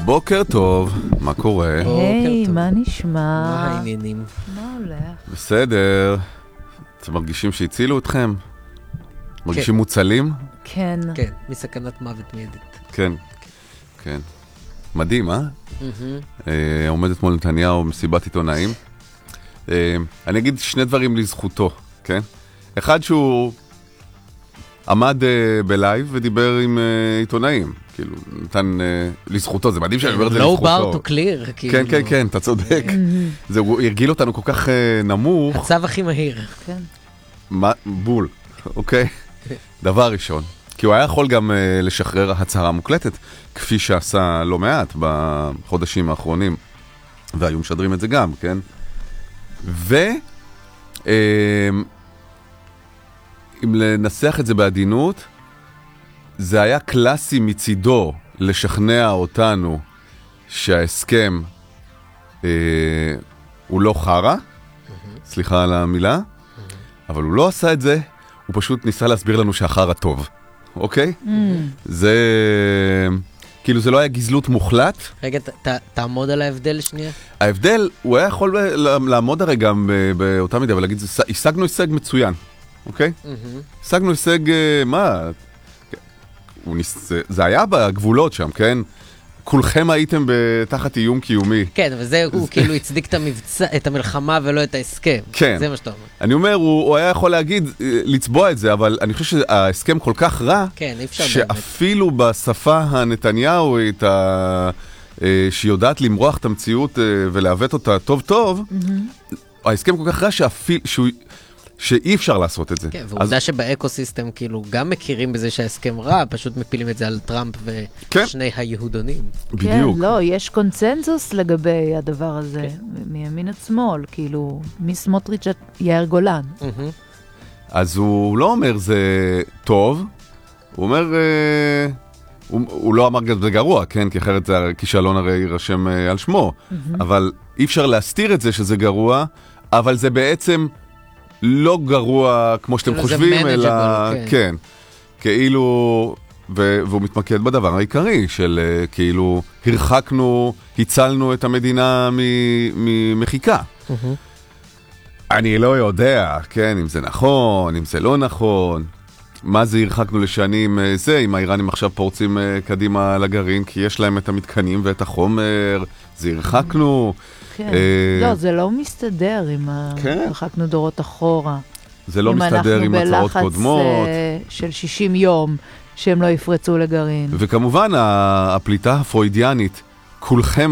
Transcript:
בוקר טוב, מה קורה? היי, מה נשמע? מה העניינים? מה הולך? בסדר. אתם מרגישים שהצילו אתכם? מרגישים מוצלים? כן. כן, מסכנת מוות מיידית. כן, כן. מדהים, אה? עומדת מול נתניהו מסיבת עיתונאים. אני אגיד שני דברים לזכותו, כן? אחד שהוא עמד בלייב ודיבר עם עיתונאים. כאילו, נתן לזכותו, זה מדהים שאני אומר את זה לזכותו. לא bar to clear. כן, כן, כן, אתה צודק. זה הרגיל אותנו כל כך נמוך. הצו הכי מהיר. כן. בול, אוקיי? דבר ראשון. כי הוא היה יכול גם לשחרר הצהרה מוקלטת, כפי שעשה לא מעט בחודשים האחרונים, והיו משדרים את זה גם, כן? אם לנסח את זה בעדינות, זה היה קלאסי מצידו לשכנע אותנו שההסכם הוא לא חרה, סליחה על המילה, אבל הוא לא עשה את זה, הוא פשוט ניסה להסביר לנו שהחרה טוב, אוקיי? זה, כאילו זה לא היה גזלות מוחלט. רגע, תעמוד על ההבדל שנייה. ההבדל, הוא היה יכול לעמוד הרי גם באותה מידה, ולהגיד, השגנו הישג מצוין, אוקיי? השגנו הישג, מה? זה היה בגבולות שם, כן? כולכם הייתם תחת איום קיומי. כן, אבל זה הוא כאילו הצדיק את המלחמה ולא את ההסכם. כן. זה מה שאתה אומר. אני אומר, הוא היה יכול להגיד, לצבוע את זה, אבל אני חושב שההסכם כל כך רע, כן, אי אפשר באמת. שאפילו בשפה הנתניהואית, שהיא יודעת למרוח את המציאות ולהוות אותה טוב טוב, ההסכם כל כך רע שאי אפשר לעשות את זה. כן, ועובדה שבאקוסיסטם כאילו גם מכירים בזה שההסכם רע, פשוט מפילים את זה על טראמפ ושני היהודונים. בדיוק. כן, לא, יש קונצנזוס לגבי הדבר הזה, מימין עד שמאל, כאילו, מסמוטריץ' עד יאיר גולן. אז הוא לא אומר זה טוב, הוא אומר, הוא לא אמר גם זה גרוע, כן? כי אחרת זה הכישלון הרי יירשם על שמו, אבל אי אפשר להסתיר את זה שזה גרוע, אבל זה בעצם לא גרוע כמו שאתם חושבים, אלא כן, כאילו, והוא מתמקד בדבר העיקרי של כאילו הרחקנו, הצלנו את המדינה ממחיקה. אני לא יודע, כן, אם זה נכון, אם זה לא נכון, מה זה הרחקנו לשנים זה, אם האיראנים עכשיו פורצים קדימה לגרעין, כי יש להם את המתקנים ואת החומר, זה הרחקנו. כן. לא, זה לא מסתדר עם הרחקנו דורות אחורה. זה לא מסתדר עם הצעות קודמות. אם אנחנו בלחץ של 60 יום שהם לא יפרצו לגרעין. וכמובן, הפליטה הפרוידיאנית, כולכם